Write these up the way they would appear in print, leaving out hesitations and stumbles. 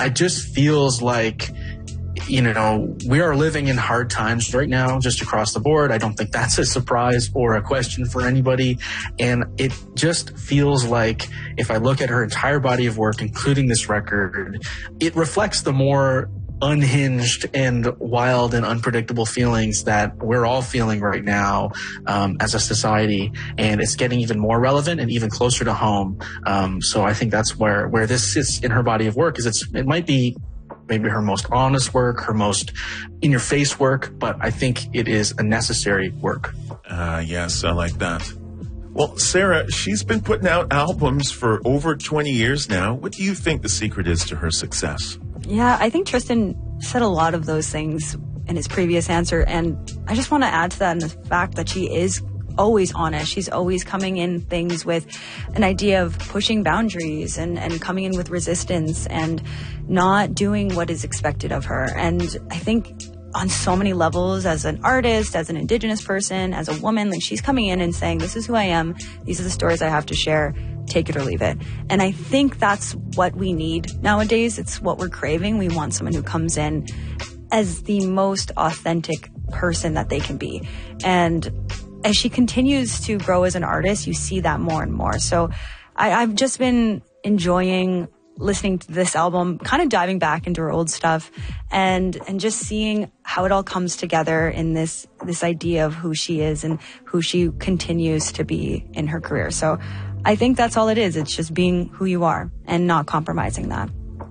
it just feels like, you know, we are living in hard times right now, just across the board. I don't think that's a surprise or a question for anybody. And it just feels like, if I look at her entire body of work, including this record, it reflects the more unhinged and wild and unpredictable feelings that we're all feeling right now as a society. And it's getting even more relevant and even closer to home. So I think that's where this sits in her body of work, is it might be maybe her most honest work, her most in-your-face work, but I think it is a necessary work. Yes, I like that. Well, Sarah, she's been putting out albums for over 20 years now. What do you think the secret is to her success? Yeah, I think Tristan said a lot of those things in his previous answer, and I just want to add to that in the fact that she is always honest. She's always coming in things with an idea of pushing boundaries and coming in with resistance and not doing what is expected of her. And I think on so many levels, as an artist, as an Indigenous person, as a woman, like, she's coming in and saying, this is who I am. These are the stories I have to share. Take it or leave it. And I think that's what we need nowadays. It's what we're craving. We want someone who comes in as the most authentic person that they can be. And as she continues to grow as an artist, you see that more and more. So I've just been enjoying listening to this album, kind of diving back into her old stuff and just seeing how it all comes together in this idea of who she is and who she continues to be in her career. So I think that's all it is. It's just being who you are and not compromising that.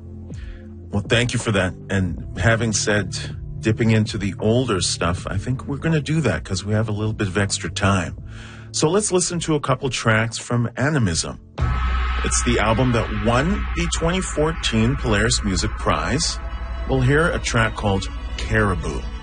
Well, thank you for that. And having said dipping into the older stuff, I think we're going to do that because we have a little bit of extra time. So let's listen to a couple tracks from Animism. It's the album that won the 2014 Polaris Music Prize. We'll hear a track called Caribou.